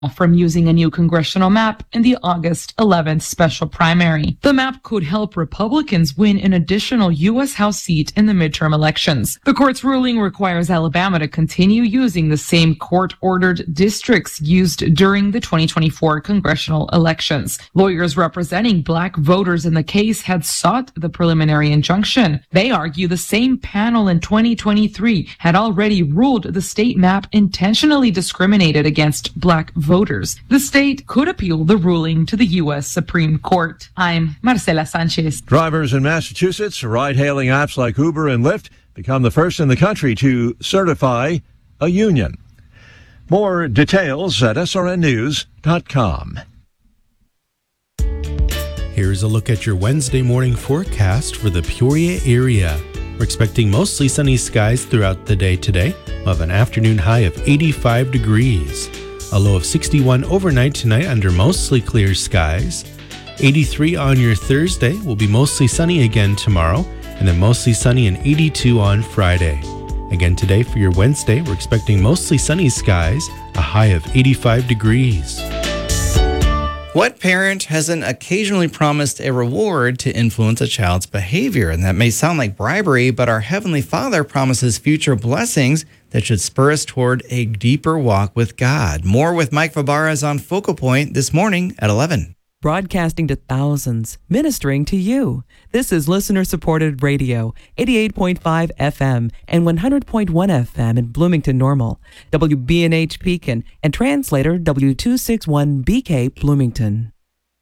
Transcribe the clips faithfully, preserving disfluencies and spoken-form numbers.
from using a new congressional map in the August eleventh special primary. The map could help Republicans win an additional U S House seat in the midterm elections. The court's ruling requires Alabama to continue using the same court-ordered districts used during the twenty twenty-four congressional elections. Lawyers representing black voters in the case had sought the preliminary injunction. They argue the same panel in twenty twenty-three had already ruled the state map intentionally discriminated against black voters. Voters. The state could appeal the ruling to the U S Supreme Court. I'm Marcela Sanchez. Drivers in Massachusetts, ride-hailing apps like Uber and Lyft become the first in the country to certify a union. More details at S R N news dot com. Here's a look at your Wednesday morning forecast for the Peoria area. We're expecting mostly sunny skies throughout the day today. We'll have an afternoon high of eighty-five degrees. A low of sixty-one overnight tonight under mostly clear skies. eighty-three on your Thursday. Will be mostly sunny again tomorrow, and then mostly sunny and eighty-two on Friday. Again today for your Wednesday, we're expecting mostly sunny skies, a high of eighty-five degrees. What parent hasn't occasionally promised a reward to influence a child's behavior? And that may sound like bribery, but our Heavenly Father promises future blessings that should spur us toward a deeper walk with God. More with Mike Fabarez on Focal Point this morning at eleven. Broadcasting to thousands, ministering to you. This is listener-supported radio, eighty-eight point five F M and one hundred point one F M in Bloomington Normal, W B N H Pekin, and translator W two sixty-one B K Bloomington.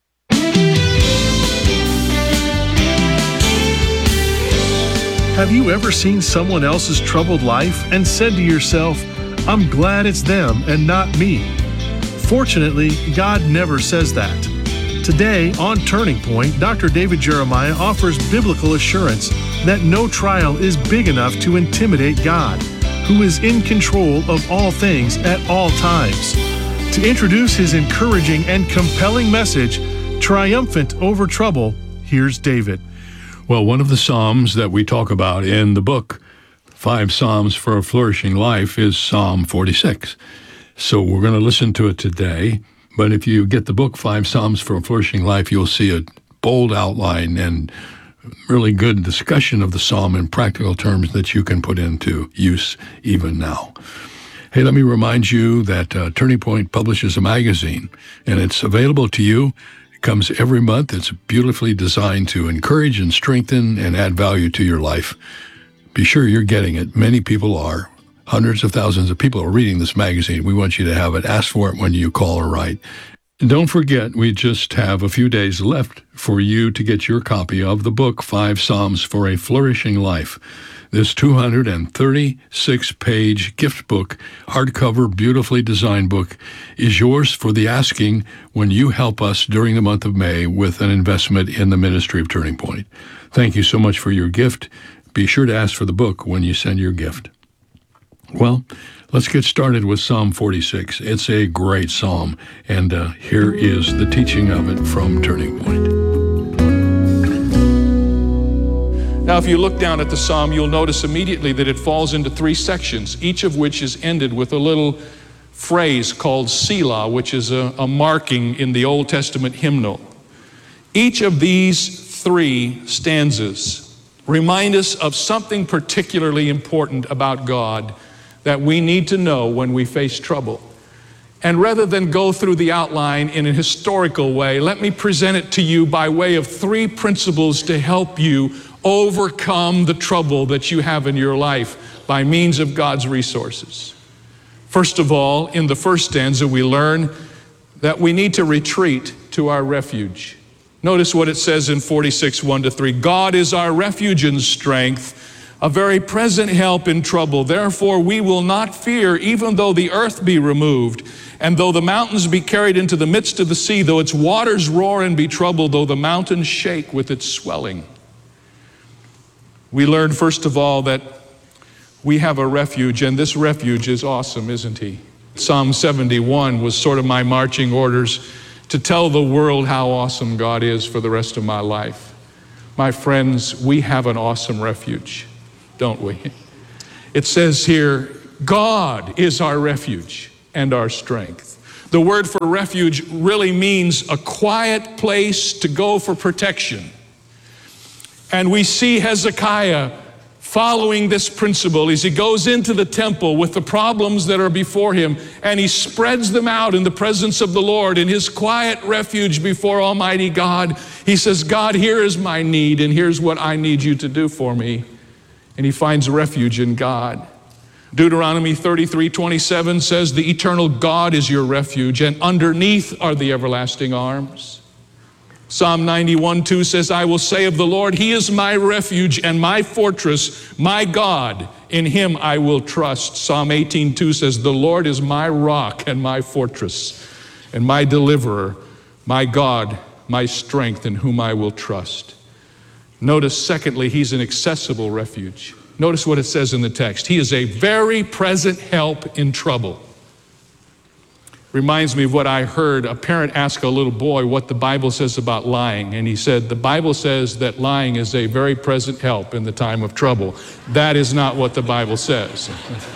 Have you ever seen someone else's troubled life and said to yourself, I'm glad it's them and not me? Fortunately, God never says that. Today, on Turning Point, Doctor David Jeremiah offers biblical assurance that no trial is big enough to intimidate God, who is in control of all things at all times. To introduce his encouraging and compelling message, Triumphant Over Trouble, here's David. Well, one of the Psalms that we talk about in the book, Five Psalms for a Flourishing Life, is Psalm forty-six. So we're going to listen to it today. But if you get the book, Five Psalms for a Flourishing Life, you'll see a bold outline and really good discussion of the psalm in practical terms that you can put into use even now. Hey, let me remind you that uh, Turning Point publishes a magazine, and it's available to you. It comes every month. It's beautifully designed to encourage and strengthen and add value to your life. Be sure you're getting it. Many people are. Hundreds of thousands of people are reading this magazine. We want you to have it. Ask for it when you call or write. And don't forget, we just have a few days left for you to get your copy of the book, Five Psalms for a Flourishing Life. This two hundred thirty-six page gift book, hardcover, beautifully designed book, is yours for the asking when you help us during the month of May with an investment in the ministry of Turning Point. Thank you so much for your gift. Be sure to ask for the book when you send your gift. Well, let's get started with Psalm forty-six. It's a great psalm, and uh, here is the teaching of it from Turning Point. Now, if you look down at the psalm, you'll notice immediately that it falls into three sections, each of which is ended with a little phrase called Selah, which is a, a marking in the Old Testament hymnal. Each of these three stanzas remind us of something particularly important about God that we need to know when we face trouble. And rather than go through the outline in a historical way, let me present it to you by way of three principles to help you overcome the trouble that you have in your life by means of God's resources. First of all, in the first stanza, we learn that we need to retreat to our refuge. Notice what it says in forty-six, one to three. God is our refuge and strength, a very present help in trouble. Therefore we will not fear, even though the earth be removed, and though the mountains be carried into the midst of the sea, though its waters roar and be troubled, though the mountains shake with its swelling. We learn, first of all, that we have a refuge, and this refuge is awesome, isn't he? Psalm seventy-one was sort of my marching orders to tell the world how awesome God is for the rest of my life. My friends, we have an awesome refuge, don't we? It says here, God is our refuge and our strength, The word for refuge really means a quiet place to go for protection. And we see Hezekiah following this principle as he goes into the temple with the problems that are before him, and he spreads them out in the presence of the Lord in his quiet refuge before Almighty God. He says, God, here is my need, and here's what I need you to do for me. And he finds refuge in God. Deuteronomy thirty-three twenty-seven says, the eternal God is your refuge, and underneath are the everlasting arms. Psalm ninety-one two says, I will say of the Lord, he is my refuge and my fortress, my God, in him I will trust. Psalm eighteen two says, the Lord is my rock and my fortress, and my deliverer, my God, my strength, in whom I will trust. Notice, secondly, he's an accessible refuge. Notice what it says in the text. He is a very present help in trouble. Reminds me of what I heard a parent ask a little boy what the Bible says about lying. And he said, the Bible says that lying is a very present help in the time of trouble. That is not what the Bible says.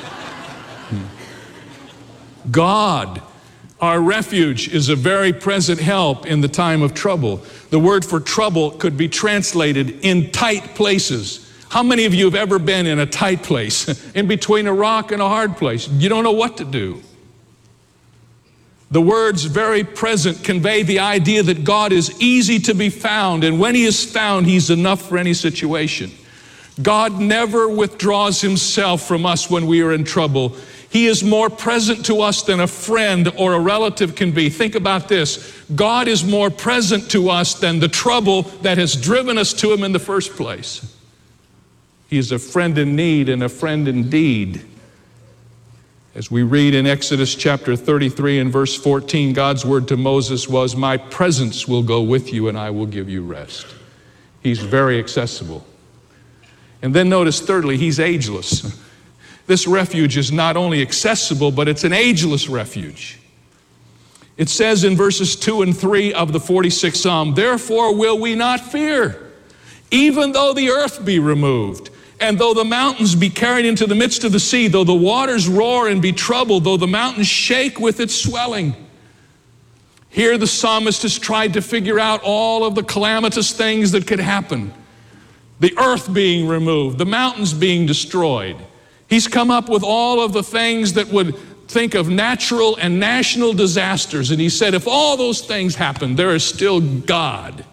God, our refuge, is a very present help in the time of trouble. The word for trouble could be translated in tight places. How many of you have ever been in a tight place, in between a rock and a hard place? You don't know what to do. The words very present convey the idea that God is easy to be found, and when he is found, he's enough for any situation. God never withdraws himself from us when we are in trouble. He is more present to us than a friend or a relative can be. Think about this. God is more present to us than the trouble that has driven us to him in the first place. He is a friend in need and a friend indeed. As we read in Exodus chapter thirty-three and verse fourteen, God's word to Moses was, my presence will go with you and I will give you rest. He's very accessible. And then notice thirdly, he's ageless. This refuge is not only accessible, but it's an ageless refuge. It says in verses two and three of the forty-sixth Psalm, therefore will we not fear, even though the earth be removed, and though the mountains be carried into the midst of the sea, though the waters roar and be troubled, though the mountains shake with its swelling. Here the psalmist has tried to figure out all of the calamitous things that could happen. The earth being removed, the mountains being destroyed. He's come up with all of the things that would think of natural and national disasters. And he said, if all those things happen, there is still God.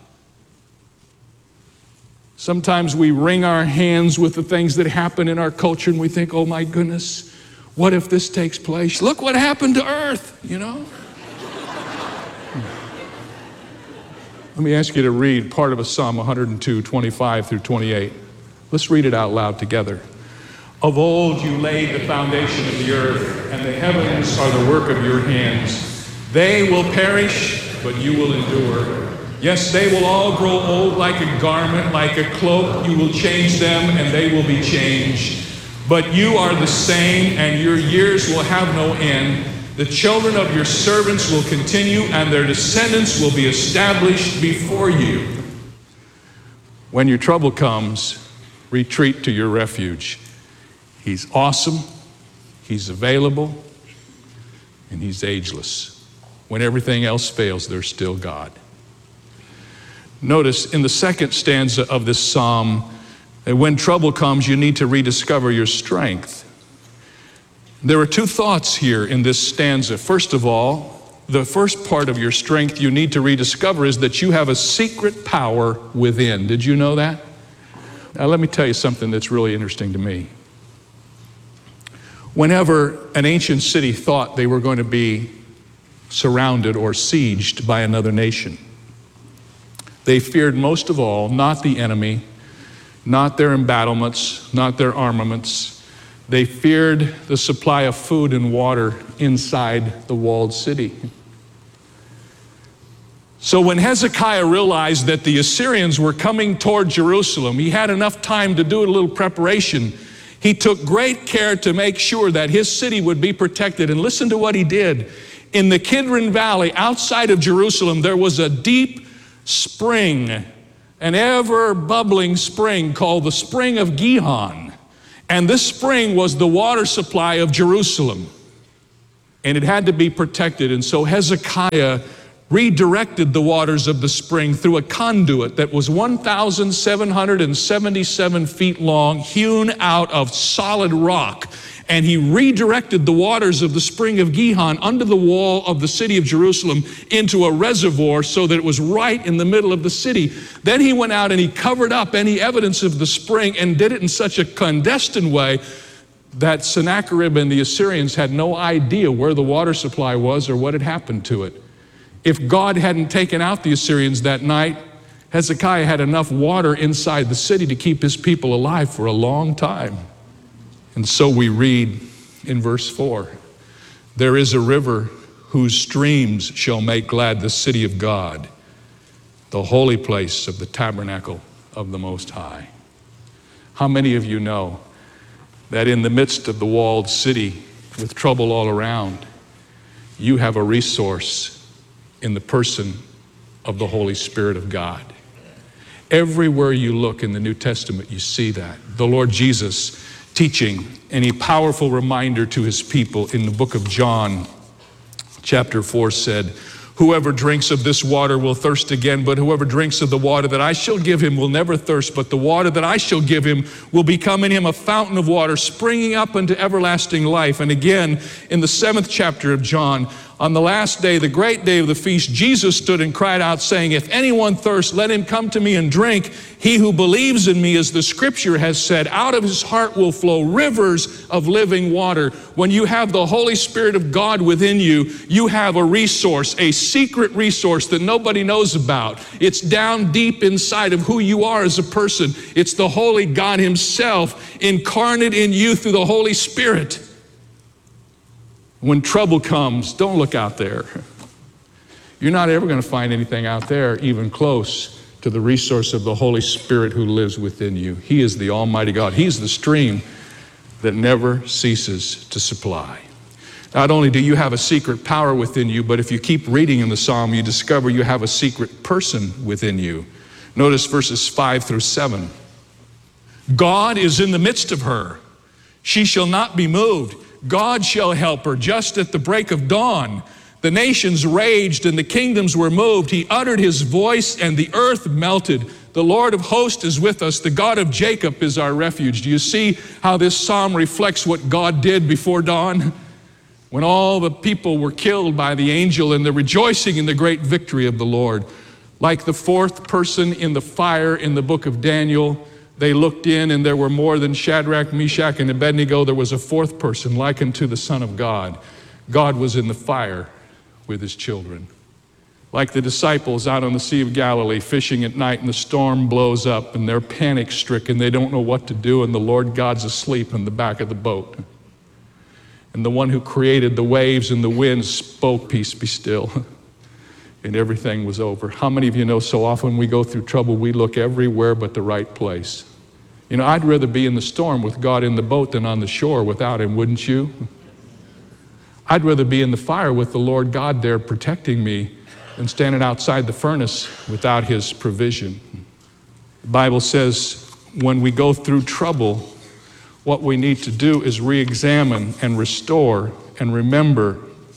Sometimes we wring our hands with the things that happen in our culture and we think, oh my goodness, what if this takes place? Look what happened to earth, you know? Let me ask you to read part of a Psalm one hundred two, twenty-five through twenty-eight. Let's read it out loud together. Of old you laid the foundation of the earth, and the heavens are the work of your hands. They will perish, but you will endure. Yes, they will all grow old like a garment, like a cloak. You will change them, and they will be changed. But you are the same, and your years will have no end. The children of your servants will continue, and their descendants will be established before you. When your trouble comes, retreat to your refuge. He's awesome, he's available, and he's ageless. When everything else fails, there's still God. Notice in the second stanza of this psalm that when trouble comes, you need to rediscover your strength. There are two thoughts here in this stanza. First of all, the first part of your strength you need to rediscover is that you have a secret power within. Did you know that? Now let me tell you something that's really interesting to me. Whenever an ancient city thought they were going to be surrounded or sieged by another nation, they feared most of all not the enemy, not their embattlements, not their armaments. They feared the supply of food and water inside the walled city. So when Hezekiah realized that the Assyrians were coming toward Jerusalem, he had enough time to do a little preparation. He took great care to make sure that his city would be protected. And listen to what he did. In the Kidron Valley, outside of Jerusalem, there was a deep spring, an ever-bubbling spring called the Spring of Gihon. And this spring was the water supply of Jerusalem. and it had to be protected. And so Hezekiah redirected the waters of the spring through a conduit that was one thousand seven hundred seventy-seven feet long, hewn out of solid rock. And he redirected the waters of the spring of Gihon under the wall of the city of Jerusalem into a reservoir so that it was right in the middle of the city. Then he went out and he covered up any evidence of the spring and did it in such a clandestine way that Sennacherib and the Assyrians had no idea where the water supply was or what had happened to it. If God hadn't taken out the Assyrians that night, Hezekiah had enough water inside the city to keep his people alive for a long time. And so we read in verse four, there is a river whose streams shall make glad the city of God, the holy place of the tabernacle of the Most High. How many of you know that in the midst of the walled city with trouble all around, you have a resource in the person of the Holy Spirit of God? Everywhere you look in the New Testament, you see that. The Lord Jesus teaching and a powerful reminder to his people in the book of John, chapter four said, whoever drinks of this water will thirst again, but whoever drinks of the water that I shall give him will never thirst, but the water that I shall give him will become in him a fountain of water springing up unto everlasting life. And again, in the seventh chapter of John, on the last day, the great day of the feast, Jesus stood and cried out, saying, if anyone thirsts, let him come to me and drink. He who believes in me, as the scripture has said, out of his heart will flow rivers of living water. When you have the Holy Spirit of God within you, you have a resource, a secret resource that nobody knows about. It's down deep inside of who you are as a person. It's the Holy God himself incarnate in you through the Holy Spirit. When trouble comes, don't look out there. You're not ever going to find anything out there even close to the resource of the Holy Spirit who lives within you. He is the Almighty God. He's the stream that never ceases to supply. Not only do you have a secret power within you, but if you keep reading in the Psalm, you discover you have a secret person within you. Notice verses five through seven. God is in the midst of her. She shall not be moved. God shall help her just at the break of dawn. The nations raged and the kingdoms were moved. He uttered his voice and the earth melted. The Lord of hosts is with us. The God of Jacob is our refuge. Do you see how this psalm reflects what God did before dawn? When all the people were killed by the angel and the rejoicing in the great victory of the Lord. Like the fourth person in the fire in the book of Daniel, they looked in and there were more than Shadrach, Meshach, and Abednego. There was a fourth person like unto the Son of God. God was in the fire with his children. Like the disciples out on the Sea of Galilee fishing at night and the storm blows up and they're panic stricken. They don't know what to do and the Lord God's asleep in the back of the boat. And the one who created the waves and the winds spoke, peace be still. And everything was over. How many of you know so often we go through trouble, we look everywhere but the right place? You know, I'd rather be in the storm with God in the boat than on the shore without him, wouldn't you? I'd rather be in the fire with the Lord God there protecting me than standing outside the furnace without his provision. The Bible says when we go through trouble, what we need to do is re-examine and restore and remember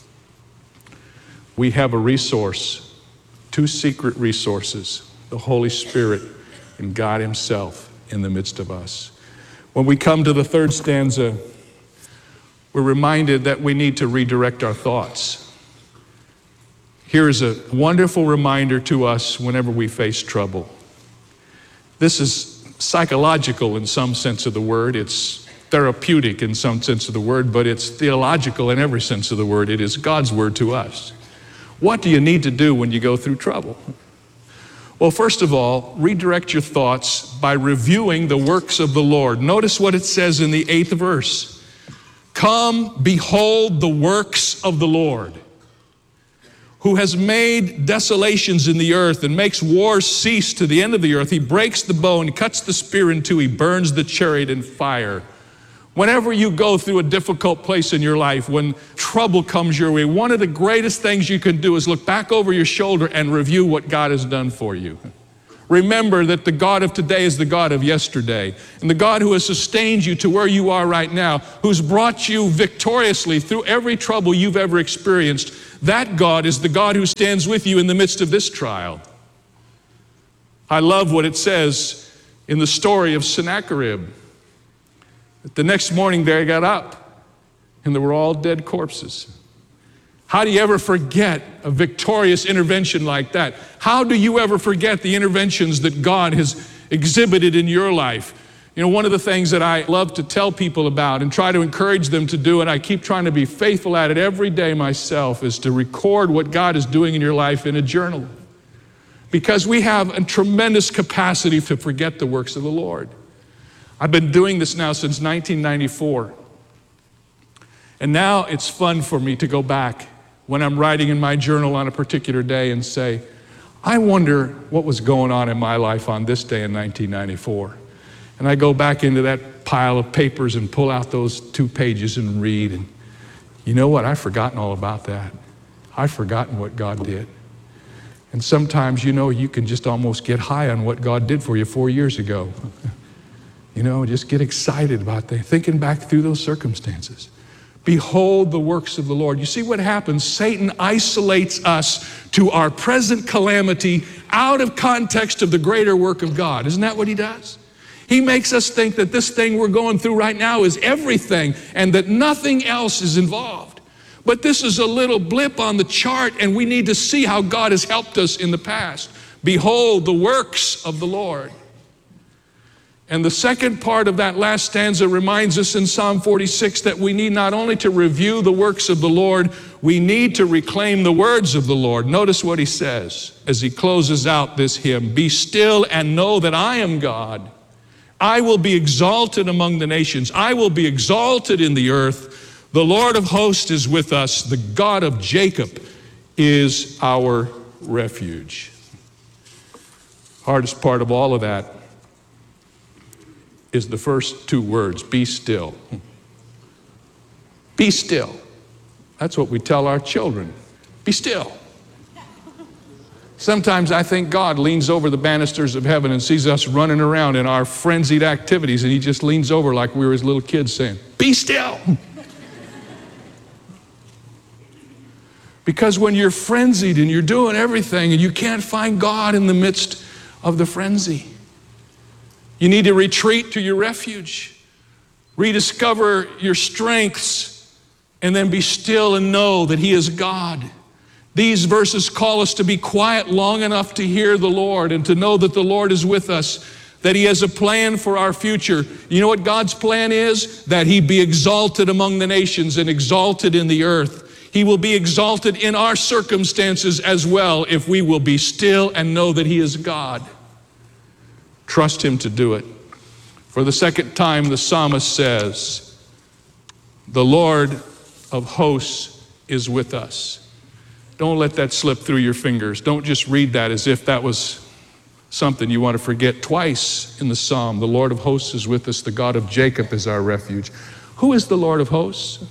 we have a resource, two secret resources, the Holy Spirit and God himself in the midst of us. When we come to the third stanza, we're reminded that we need to redirect our thoughts. Here is a wonderful reminder to us whenever we face trouble. This is psychological in some sense of the word. It's therapeutic in some sense of the word, but it's theological in every sense of the word. It is God's word to us. What do you need to do when you go through trouble? Well, first of all, redirect your thoughts by reviewing the works of the Lord. Notice what it says in the eighth verse. Come, behold the works of the Lord, who has made desolations in the earth and makes wars cease to the end of the earth. He breaks the bow and cuts the spear in two. He burns the chariot in fire. Whenever you go through a difficult place in your life, when trouble comes your way, one of the greatest things you can do is look back over your shoulder and review what God has done for you. Remember that the God of today is the God of yesterday. And the God who has sustained you to where you are right now, who's brought you victoriously through every trouble you've ever experienced, that God is the God who stands with you in the midst of this trial. I love what it says in the story of Sennacherib. The next morning they got up and they were all dead corpses. How do you ever forget a victorious intervention like that? How do you ever forget the interventions that God has exhibited in your life? You know, one of the things that I love to tell people about and try to encourage them to do, and I keep trying to be faithful at it every day myself, is to record what God is doing in your life in a journal. Because we have a tremendous capacity to forget the works of the Lord. I've been doing this now since nineteen ninety-four. And now it's fun for me to go back when I'm writing in my journal on a particular day and say, I wonder what was going on in my life on this day in nineteen ninety-four. And I go back into that pile of papers and pull out those two pages and read. And you know what? I've forgotten all about that. I've forgotten what God did. And sometimes, you know, you can just almost get high on what God did for you four years ago. You know, just get excited about that, thinking back through those circumstances. Behold the works of the Lord. You see what happens? Satan isolates us to our present calamity out of context of the greater work of God. Isn't that what he does? He makes us think that this thing we're going through right now is everything and that nothing else is involved. But this is a little blip on the chart, and we need to see how God has helped us in the past. Behold the works of the Lord. And the second part of that last stanza reminds us in Psalm forty-six that we need not only to review the works of the Lord, we need to reclaim the words of the Lord. Notice what he says as he closes out this hymn. Be still and know that I am God. I will be exalted among the nations. I will be exalted in the earth. The Lord of hosts is with us. The God of Jacob is our refuge. Hardest part of all of that is the first two words, be still. Be still. That's what we tell our children. Be still. Sometimes I think God leans over the banisters of heaven and sees us running around in our frenzied activities, and he just leans over like we were his little kids saying, be still. Because when you're frenzied and you're doing everything and you can't find God in the midst of the frenzy, you need to retreat to your refuge, rediscover your strengths, and then be still and know that he is God. These verses call us to be quiet long enough to hear the Lord and to know that the Lord is with us, that he has a plan for our future. You know what God's plan is? That he be exalted among the nations and exalted in the earth. He will be exalted in our circumstances as well if we will be still and know that he is God. Trust him to do it. For the second time, the psalmist says, the Lord of hosts is with us. Don't let that slip through your fingers. Don't just read that as if that was something you want to forget. Twice in the psalm, the Lord of hosts is with us. The God of Jacob is our refuge. Who is the Lord of hosts?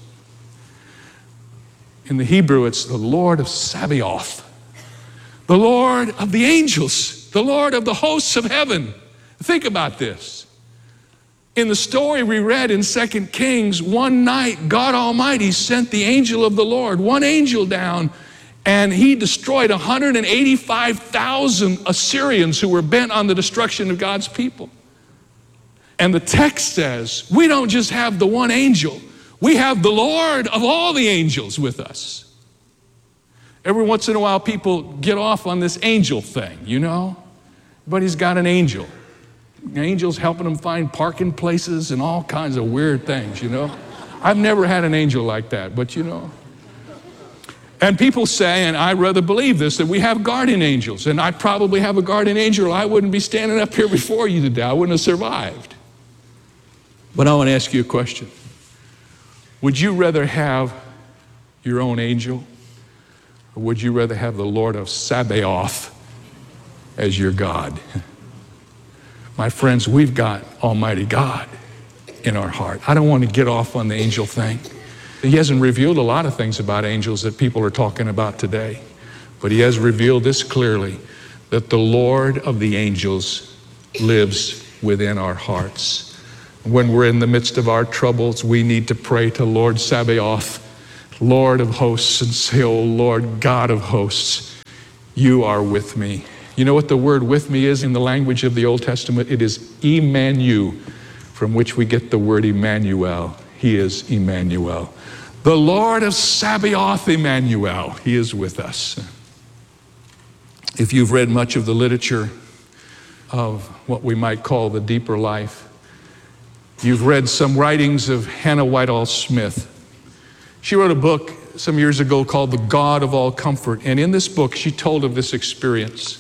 In the Hebrew, it's the Lord of Sabaoth, the Lord of the angels, the Lord of the hosts of heaven. Think about this. In the story we read in Second Kings, one night God Almighty sent the angel of the Lord, one angel down, and he destroyed one hundred eighty-five thousand Assyrians who were bent on the destruction of God's people. And the text says, we don't just have the one angel, we have the Lord of all the angels with us. Every once in a while people get off on this angel thing, you know? Everybody's got an angel. Angels helping them find parking places and all kinds of weird things, you know? I've never had an angel like that, but you know. And people say, and I rather believe this, that we have guardian angels. And I probably have a guardian angel, or I wouldn't be standing up here before you today. I wouldn't have survived. But I want to ask you a question. Would you rather have your own angel, or would you rather have the Lord of Sabaoth as your God? My friends, we've got Almighty God in our heart. I don't want to get off on the angel thing. He hasn't revealed a lot of things about angels that people are talking about today, but he has revealed this clearly, that the Lord of the angels lives within our hearts. When we're in the midst of our troubles, we need to pray to Lord Sabaoth, Lord of hosts, and say, oh Lord God of hosts, you are with me. You know what the word with me is in the language of the Old Testament? It is Emmanuel, from which we get the word Emmanuel. He is Emmanuel. The Lord of Sabaoth, Emmanuel, he is with us. If you've read much of the literature of what we might call the deeper life, you've read some writings of Hannah Whitall Smith. She wrote a book some years ago called The God of All Comfort, and in this book she told of this experience.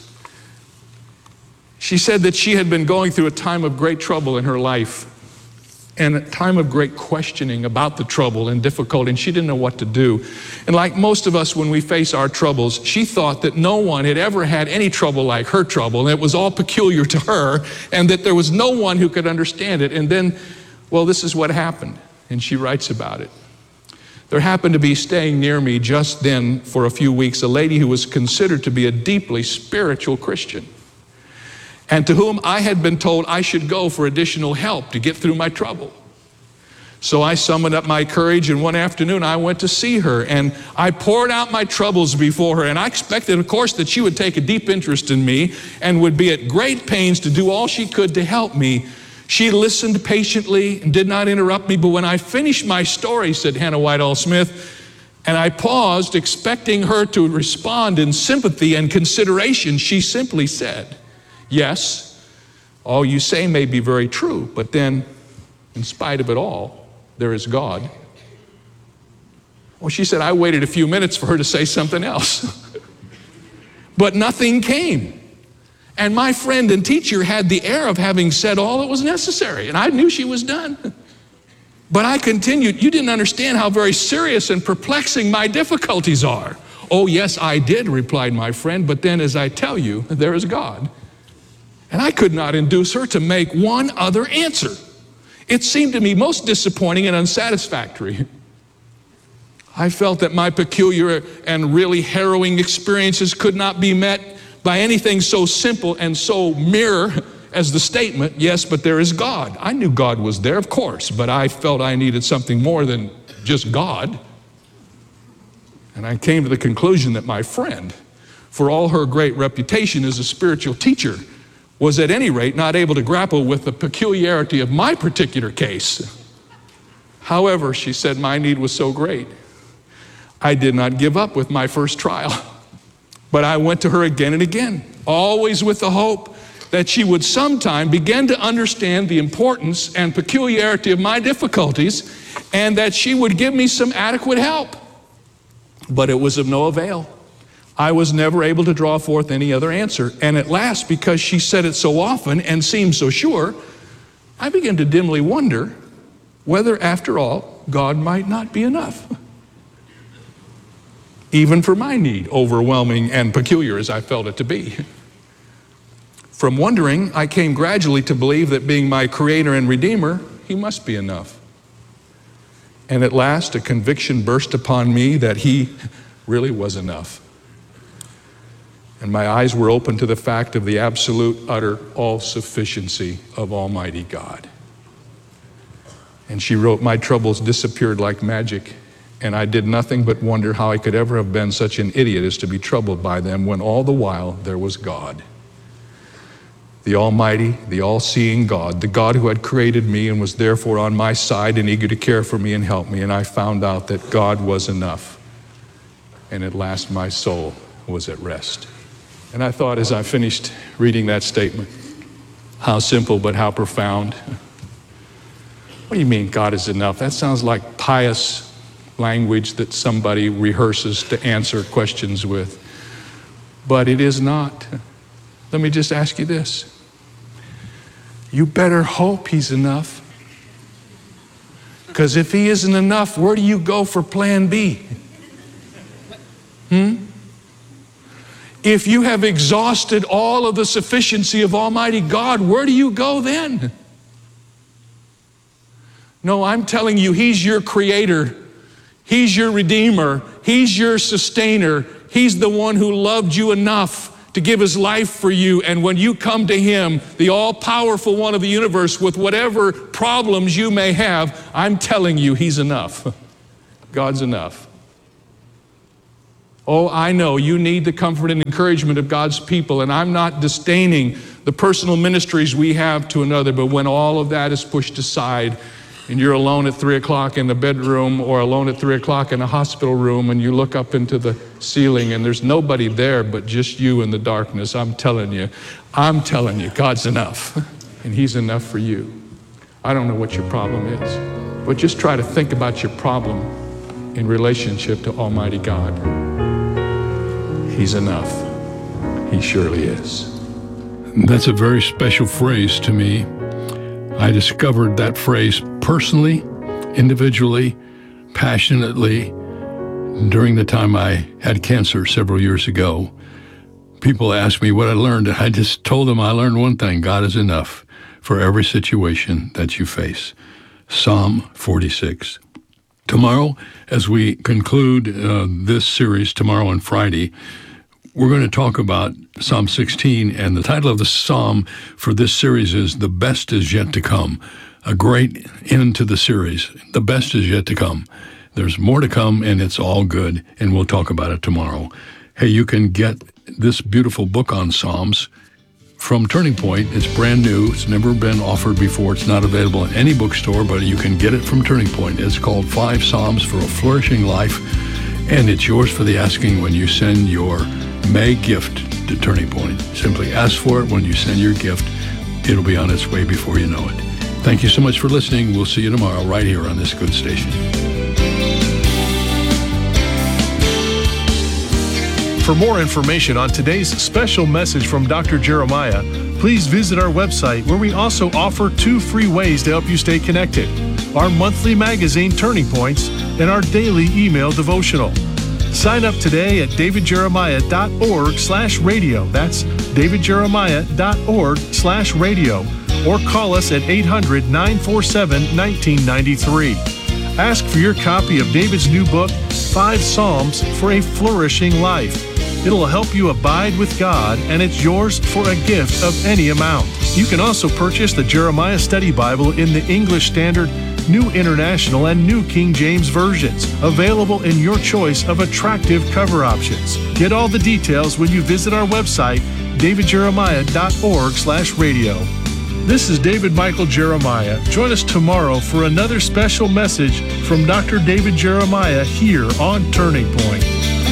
She said that she had been going through a time of great trouble in her life, and a time of great questioning about the trouble and difficulty, and she didn't know what to do. And like most of us when we face our troubles, she thought that no one had ever had any trouble like her trouble, and it was all peculiar to her, and that there was no one who could understand it. And then, well, this is what happened, and she writes about it. There happened to be staying near me just then for a few weeks a lady who was considered to be a deeply spiritual Christian, and to whom I had been told I should go for additional help to get through my trouble. So I summoned up my courage, and one afternoon I went to see her, and I poured out my troubles before her, and I expected, of course, that she would take a deep interest in me and would be at great pains to do all she could to help me. She listened patiently and did not interrupt me, but when I finished my story, said Hannah Whitall Smith, and I paused expecting her to respond in sympathy and consideration, she simply said, yes, all you say may be very true, but then, in spite of it all, there is God. Well, she said, I waited a few minutes for her to say something else. But nothing came. And my friend and teacher had the air of having said all that was necessary, and I knew she was done. But I continued, you didn't understand how very serious and perplexing my difficulties are. Oh, yes, I did, replied my friend, but then as I tell you, there is God. And I could not induce her to make one other answer. It seemed to me most disappointing and unsatisfactory. I felt that my peculiar and really harrowing experiences could not be met by anything so simple and so mere as the statement, yes, but there is God. I knew God was there, of course, but I felt I needed something more than just God. And I came to the conclusion that my friend, for all her great reputation as a spiritual teacher, was at any rate not able to grapple with the peculiarity of my particular case. However, she said, my need was so great, I did not give up with my first trial. But I went to her again and again, always with the hope that she would sometime begin to understand the importance and peculiarity of my difficulties, and that she would give me some adequate help. But it was of no avail. I was never able to draw forth any other answer. And at last, because she said it so often and seemed so sure, I began to dimly wonder whether, after all, God might not be enough. Even for my need, overwhelming and peculiar as I felt it to be. From wondering, I came gradually to believe that being my creator and redeemer, he must be enough. And at last, a conviction burst upon me that he really was enough. And my eyes were open to the fact of the absolute, utter, all-sufficiency of Almighty God. And she wrote, my troubles disappeared like magic, and I did nothing but wonder how I could ever have been such an idiot as to be troubled by them when all the while there was God. The Almighty, the all-seeing God, the God who had created me and was therefore on my side and eager to care for me and help me. And I found out that God was enough. And at last my soul was at rest. And I thought as I finished reading that statement, how simple but how profound. What do you mean God is enough? That sounds like pious language that somebody rehearses to answer questions with. But it is not. Let me just ask you this. You better hope he's enough. Because if he isn't enough, where do you go for plan B? Hmm? If you have exhausted all of the sufficiency of Almighty God, where do you go then? No, I'm telling you, he's your creator. He's your redeemer. He's your sustainer. He's the one who loved you enough to give his life for you. And when you come to him, the all-powerful one of the universe, with whatever problems you may have, I'm telling you, he's enough. God's enough. Oh, I know you need the comfort and encouragement of God's people, and I'm not disdaining the personal ministries we have to another, but when all of that is pushed aside and you're alone at three o'clock in the bedroom or alone at three o'clock in a hospital room and you look up into the ceiling and there's nobody there but just you in the darkness, I'm telling you, I'm telling you, God's enough, and he's enough for you. I don't know what your problem is, but just try to think about your problem in relationship to Almighty God. He's enough. He surely is. That's a very special phrase to me. I discovered that phrase personally, individually, passionately during the time I had cancer several years ago. People asked me what I learned, and I just told them I learned one thing: God is enough for every situation that you face. Psalm forty-six. Tomorrow, as we conclude uh, this series, tomorrow and Friday, we're going to talk about Psalm sixteen, and the title of the psalm for this series is The Best Is Yet to Come. A great end to the series. The best is yet to come. There's more to come, and it's all good, and we'll talk about it tomorrow. Hey, you can get this beautiful book on Psalms from Turning Point. It's brand new. It's never been offered before. It's not available in any bookstore, but you can get it from Turning Point. It's called Five Psalms for a Flourishing Life, and it's yours for the asking when you send your May gift to Turning Point. Simply ask for it when you send your gift. It'll be on its way before you know it. Thank you so much for listening. We'll see you tomorrow right here on this good station. For more information on today's special message from Doctor Jeremiah, please visit our website, where we also offer two free ways to help you stay connected: our monthly magazine, Turning Points, and our daily email devotional. Sign up today at davidjeremiah.org slash radio. That's davidjeremiah.org slash radio. Or call us at eight hundred, nine four seven, one nine nine three. Ask for your copy of David's new book, Five Psalms for a Flourishing Life. It'll help you abide with God, and it's yours for a gift of any amount. You can also purchase the Jeremiah Study Bible in the English Standard, New International, and New King James versions, available in your choice of attractive cover options. Get all the details when you visit our website, davidjeremiah.org slash radio. This is David Michael Jeremiah. Join us tomorrow for another special message from Doctor David Jeremiah here on Turning Point.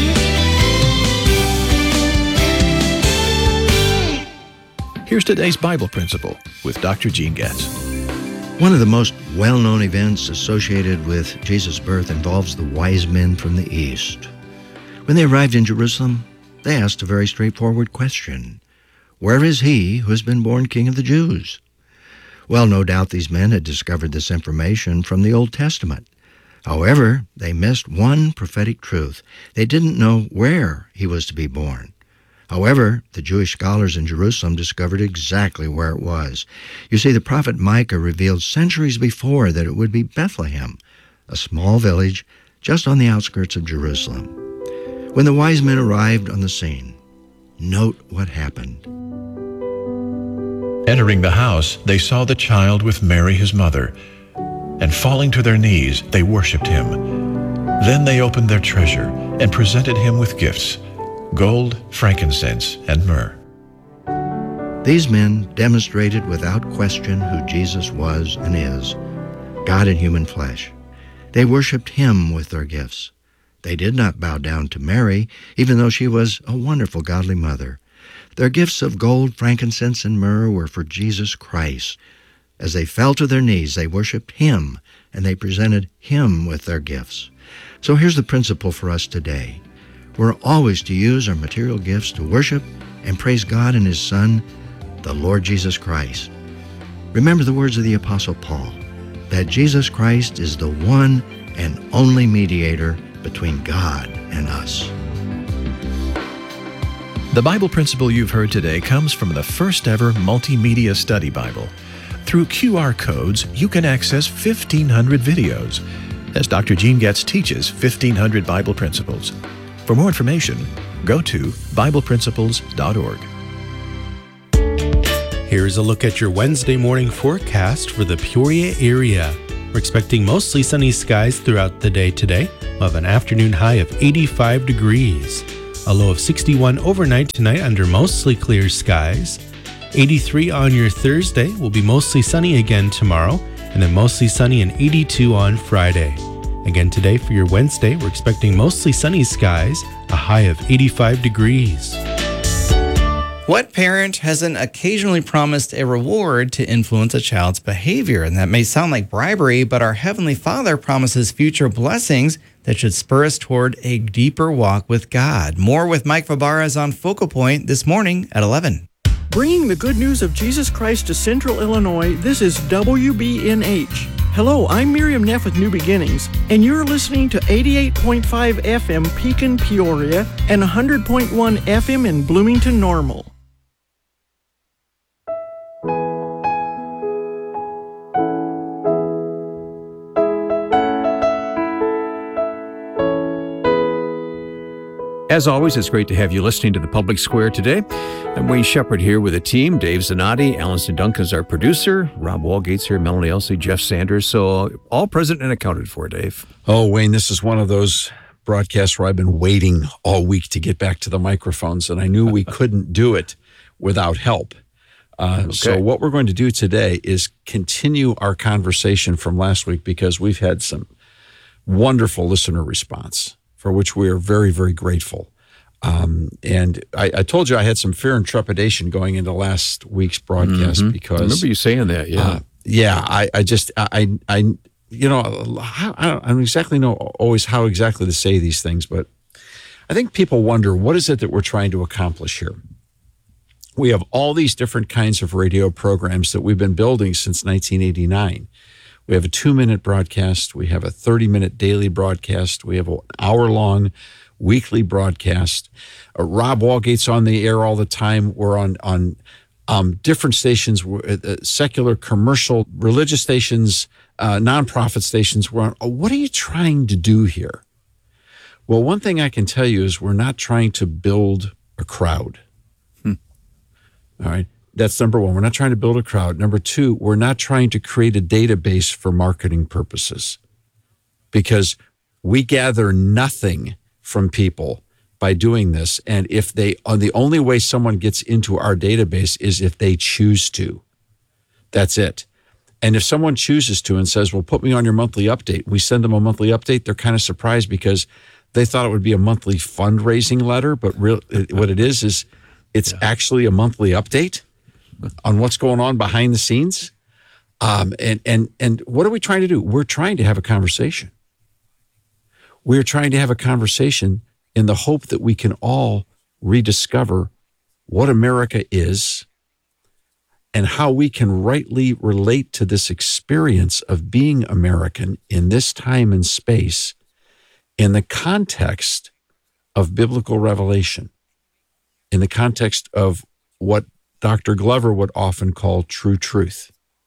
Here's today's Bible principle with Doctor Gene Getz. One of the most well-known events associated with Jesus' birth involves the wise men from the East. When they arrived in Jerusalem, they asked a very straightforward question: where is he who has been born King of the Jews? Well, no doubt these men had discovered this information from the Old Testament. However, they missed one prophetic truth. They didn't know where he was to be born. However, the Jewish scholars in Jerusalem discovered exactly where it was. You see, the prophet Micah revealed centuries before that it would be Bethlehem, a small village just on the outskirts of Jerusalem. When the wise men arrived on the scene, note what happened. Entering the house, they saw the child with Mary his mother, and falling to their knees, they worshipped him. Then they opened their treasure and presented him with gifts: gold, frankincense, and myrrh. These men demonstrated without question who Jesus was and is, God in human flesh. They worshipped him with their gifts. They did not bow down to Mary, even though she was a wonderful godly mother. Their gifts of gold, frankincense, and myrrh were for Jesus Christ. As they fell to their knees, they worshipped him, and they presented him with their gifts. So here's the principle for us today. We're always to use our material gifts to worship and praise God and his Son, the Lord Jesus Christ. Remember the words of the Apostle Paul, that Jesus Christ is the one and only mediator between God and us. The Bible principle you've heard today comes from the first ever multimedia study Bible. Through Q R codes, you can access fifteen hundred videos as Doctor Gene Getz teaches fifteen hundred Bible principles. For more information, Go to Bible Principles dot org. Here's a look at your Wednesday morning forecast for the Peoria area. We're expecting mostly sunny skies throughout the day today. We'll have an afternoon high of eighty-five degrees. A low of sixty-one overnight tonight under mostly clear skies. eighty-three on your Thursday. Will be mostly sunny again tomorrow. And then mostly sunny and eighty-two on Friday. Again today for your Wednesday, we're expecting mostly sunny skies. A high of eighty-five degrees. What parent hasn't occasionally promised a reward to influence a child's behavior? And that may sound like bribery, but our Heavenly Father promises future blessings that should spur us toward a deeper walk with God. More with Mike Fabarez on Focal Point this morning at eleven. Bringing the good news of Jesus Christ to Central Illinois, this is W B N H. Hello, I'm Miriam Neff with New Beginnings, and you're listening to eighty-eight point five F M Pekin, Peoria, and one hundred point one F M in Bloomington Normal. As always, it's great to have you listening to The Public Square today. I'm Wayne Shepherd here with a team. Dave Zanotti, Allison Duncan is our producer. Rob Walgate's here, Melanie Elsey, Jeff Sanders. So all present and accounted for, Dave. Oh, Wayne, this is one of those broadcasts where I've been waiting all week to get back to the microphones, and I knew we couldn't do it without help. Uh, okay. So what we're going to do today is continue our conversation from last week because we've had some wonderful listener response, for which we are very, very grateful. Um, and I, I told you I had some fear and trepidation going into last week's broadcast mm-hmm. because I remember you saying that. Yeah, uh, yeah. I, I just, I, I, you know, I don't, I don't exactly know always how exactly to say these things, but I think people wonder what is it that we're trying to accomplish here. We have all these different kinds of radio programs that we've been building since nineteen eighty-nine. We have a two-minute broadcast. We have a thirty-minute daily broadcast. We have an hour-long weekly broadcast. Uh, Rob Walgate's on the air all the time. We're on on um, different stations, uh, secular, commercial, religious stations, uh, nonprofit stations. We're on. Oh, what are you trying to do here? Well, one thing I can tell you is we're not trying to build a crowd. Hmm. All right. That's number one. We're not trying to build a crowd. Number two, we're not trying to create a database for marketing purposes because we gather nothing from people by doing this. And if they, uh, the only way someone gets into our database is if they choose to. That's it. And if someone chooses to and says, well, put me on your monthly update, we send them a monthly update, they're kind of surprised because they thought it would be a monthly fundraising letter, but real, it, what it is is it's yeah. actually a monthly update on what's going on behind the scenes. Um, and, and, and what are we trying to do? We're trying to have a conversation. We're trying to have a conversation in the hope that we can all rediscover what America is and how we can rightly relate to this experience of being American in this time and space in the context of biblical revelation, in the context of what Doctor Glover would often call true truth,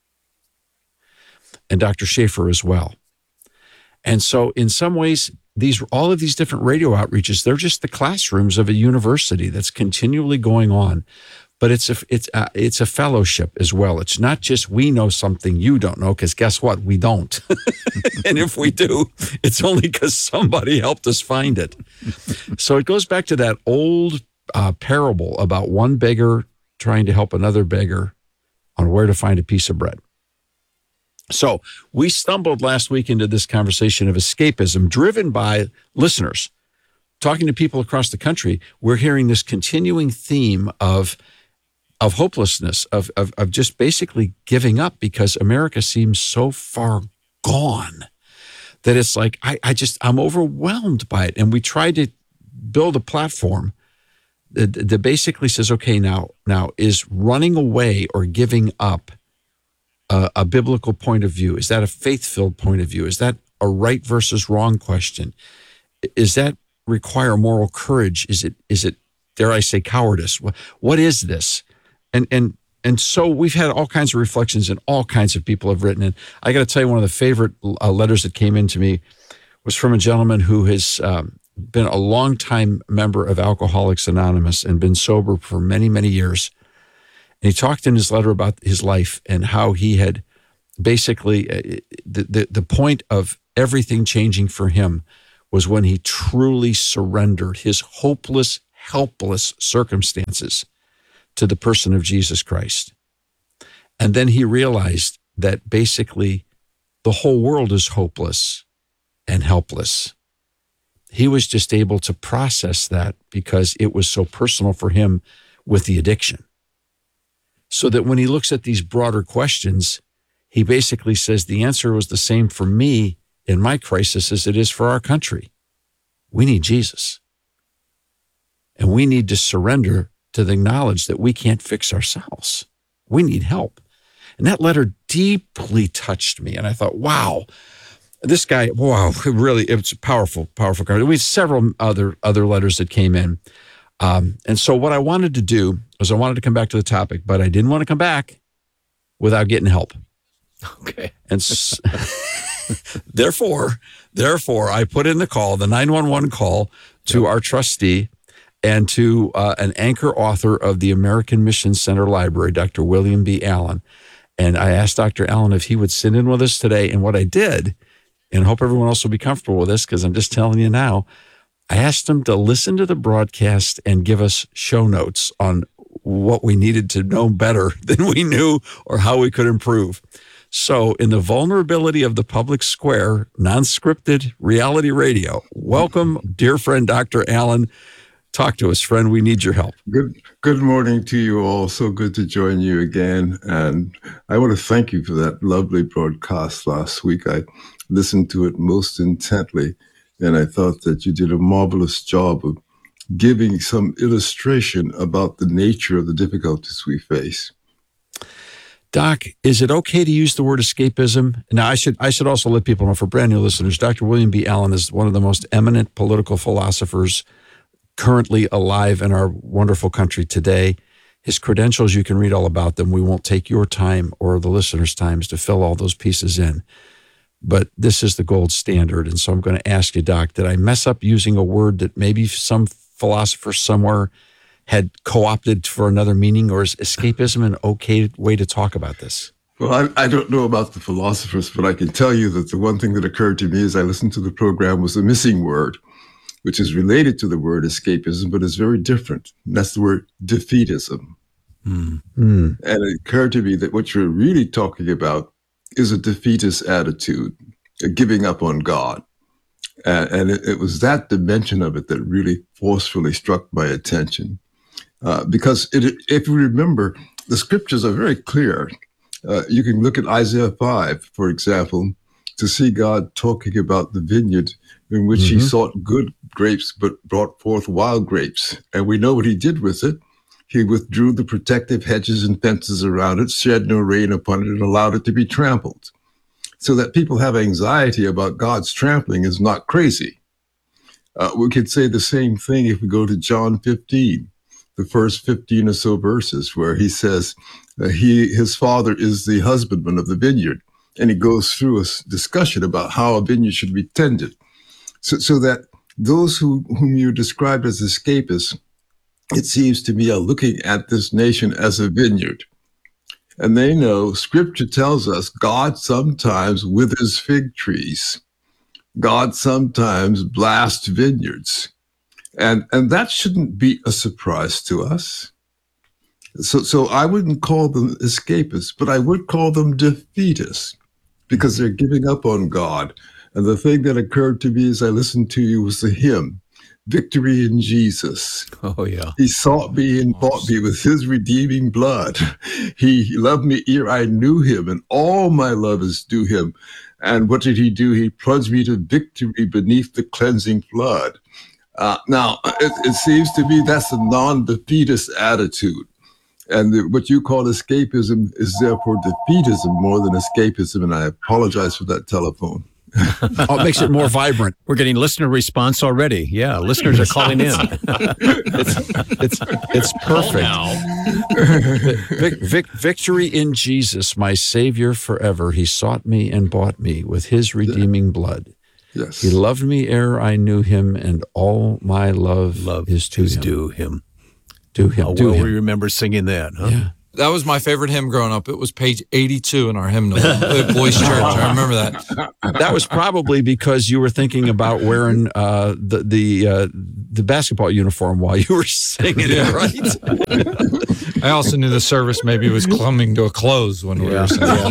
and Doctor Schaefer as well. And so in some ways, these all of these different radio outreaches, they're just the classrooms of a university that's continually going on. But it's a, it's a, it's a fellowship as well. It's not just we know something you don't know, because guess what? We don't. And if we do, it's only because somebody helped us find it. So it goes back to that old uh, parable about one beggar trying to help another beggar on where to find a piece of bread. So we stumbled last week into this conversation of escapism driven by listeners. Talking to people across the country, we're hearing this continuing theme of, of hopelessness, of, of, of just basically giving up because America seems so far gone that it's like, I, I just, I'm overwhelmed by it. And we tried to build a platform that, that basically says, okay, now, now is running away or giving up A, a biblical point of view? Is that a faith-filled point of view? Is that a right versus wrong question? Is that require moral courage? Is it, is it, dare I say, cowardice? What, what is this? And, and, and so we've had all kinds of reflections and all kinds of people have written. And I got to tell you, one of the favorite uh, letters that came in to me was from a gentleman who has, um, been a longtime member of Alcoholics Anonymous and been sober for many, many years. And he talked in his letter about his life and how he had basically, uh, the, the, the point of everything changing for him was when he truly surrendered his hopeless, helpless circumstances to the person of Jesus Christ. And then he realized that basically the whole world is hopeless and helpless. He was just able to process that because it was so personal for him with the addiction. So that when he looks at these broader questions, he basically says the answer was the same for me in my crisis as it is for our country. We need Jesus. And we need to surrender to the knowledge that we can't fix ourselves. We need help. And that letter deeply touched me. And I thought, wow, this guy, wow, really, it's a powerful, powerful card. We had several other, other letters that came in. Um, and so what I wanted to do was I wanted to come back to the topic, but I didn't want to come back without getting help. Okay. And s- therefore, therefore, I put in the call, the nine one one call to yep. our trustee and to uh, an anchor author of the American Mission Center Library, Doctor William B. Allen. And I asked Doctor Allen if he would sit in with us today. And what I did, and I hope everyone else will be comfortable with this because I'm just telling you now, I asked him to listen to the broadcast and give us show notes on what we needed to know better than we knew or how we could improve. So in the vulnerability of the public square, non-scripted reality radio, welcome, dear friend, Doctor Allen. Talk to us, friend. We need your help. Good good morning to you all. So good to join you again. And I want to thank you for that lovely broadcast last week. I listened to it most intently, and I thought that you did a marvelous job of giving some illustration about the nature of the difficulties we face. Doc, is it okay to use the word escapism? Now, I should I should also let people know, for brand new listeners, Doctor William B. Allen is one of the most eminent political philosophers currently alive in our wonderful country today. His credentials, you can read all about them. We won't take your time or the listeners' times to fill all those pieces in. But this is the gold standard. And so I'm going to ask you, Doc, did I mess up using a word that maybe some philosopher somewhere had co-opted for another meaning, or is escapism an okay way to talk about this? Well, I, I don't know about the philosophers, but I can tell you that the one thing that occurred to me as I listened to the program was a missing word, which is related to the word escapism, but is very different. And that's the word defeatism. Mm. Mm. And it occurred to me that what you're really talking about is a defeatist attitude, a giving up on God. Uh, and it, it was that dimension of it that really forcefully struck my attention. Uh, because it, if you remember, the scriptures are very clear. Uh, you can look at Isaiah five, for example, to see God talking about the vineyard in which mm-hmm. he sought good grapes but brought forth wild grapes. And we know what he did with it. He withdrew the protective hedges and fences around it, shed no rain upon it, and allowed it to be trampled. So that people have anxiety about God's trampling is not crazy. Uh, we could say the same thing if we go to John fifteen. The first fifteen or so verses where he says uh, he, his father is the husbandman of the vineyard. And he goes through a discussion about how a vineyard should be tended. So, so that those who, whom you described as escapists, it seems to me, are looking at this nation as a vineyard. And they know scripture tells us God sometimes withers fig trees. God sometimes blasts vineyards. And and that shouldn't be a surprise to us. So so I wouldn't call them escapists, but I would call them defeatists because they're giving up on God. And the thing that occurred to me as I listened to you was the hymn, Victory in Jesus. Oh, yeah. He sought me and bought me with his redeeming blood. He loved me ere I knew him, and all my love is due him. And what did he do? He plunged me to victory beneath the cleansing flood. Uh, now, it, it seems to me that's a non-defeatist attitude. And the, what you call escapism is therefore defeatism more than escapism. And I apologize for that telephone. Oh, it makes it more vibrant. We're getting listener response already. Yeah, listeners are calling in. it's, it's, it's perfect. Vic, Vic, victory in Jesus, my Savior forever. He sought me and bought me with his redeeming blood. Yes. He loved me ere I knew him, and all my love, love is to is him. due him. Do him. How do well him. we remember singing that, huh? Yeah. That was my favorite hymn growing up. It was page eighty-two in our hymnal at Boys Church. I remember that. That was probably because you were thinking about wearing uh, the the uh, the basketball uniform while you were singing Yeah. it, right? I also knew the service maybe was coming to a close when we Yeah. were singing.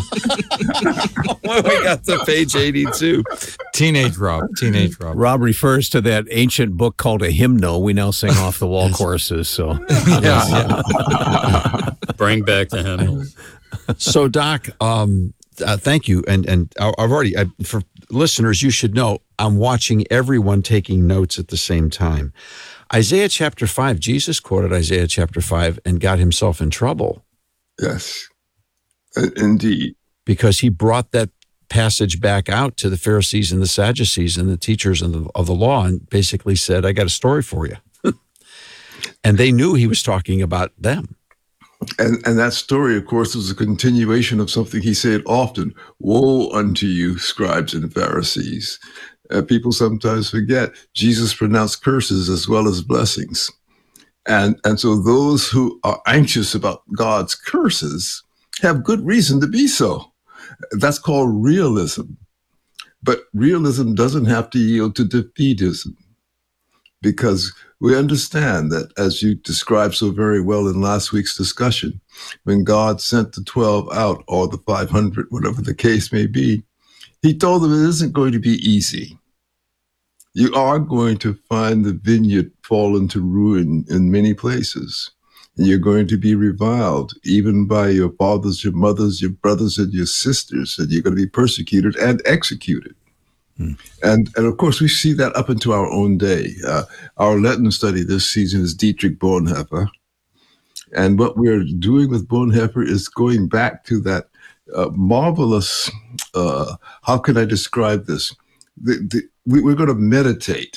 When we got to page eighty-two. Teenage Rob. Teenage Rob. Rob refers to that ancient book called a hymnal. We now sing off the wall choruses. So, Yeah. Bring back the hymnals. So, Doc, um, uh, thank you. And and I- I've already, I, for listeners, you should know, I'm watching everyone taking notes at the same time. Isaiah chapter five, Jesus quoted Isaiah chapter five and got himself in trouble. Yes, Uh, indeed. Because he brought that passage back out to the Pharisees and the Sadducees and the teachers of the, of the law and basically said, I got a story for you. And they knew he was talking about them. And and that story, of course, was a continuation of something he said often: "Woe unto you, scribes and Pharisees." Uh, people sometimes forget Jesus pronounced curses as well as blessings, and and so those who are anxious about God's curses have good reason to be so. That's called realism. But realism doesn't have to yield to defeatism, because we understand that, as you described so very well in last week's discussion, when God sent the twelve out, or the five hundred, whatever the case may be, he told them it isn't going to be easy. You are going to find the vineyard fall into ruin in many places. And you're going to be reviled, even by your fathers, your mothers, your brothers, and your sisters, and you're going to be persecuted and executed. Hmm. And, and of course, we see that up into our own day. Uh, our Latin study this season is Dietrich Bonhoeffer. And what we're doing with Bonhoeffer is going back to that uh, marvelous, uh, how can I describe this? The, the, we, we're going to meditate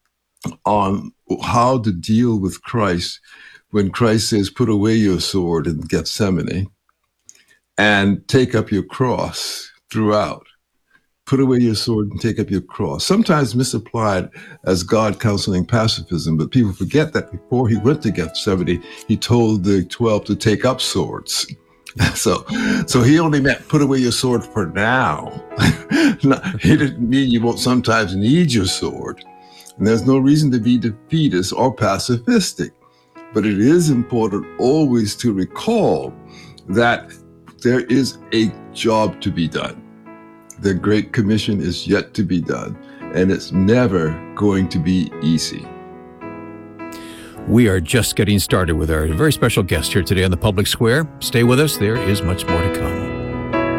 on how to deal with Christ when Christ says, put away your sword in Gethsemane and take up your cross throughout. Put away your sword and take up your cross. Sometimes misapplied as God counseling pacifism, but people forget that before he went to Gethsemane, he told the twelve to take up swords. So, so he only meant put away your sword for now. He didn't mean you won't sometimes need your sword. And there's no reason to be defeatist or pacifistic. But it is important always to recall that there is a job to be done. The Great Commission is yet to be done, and it's never going to be easy. We are just getting started with our very special guest here today on the Public Square. Stay with us. There is much more to come.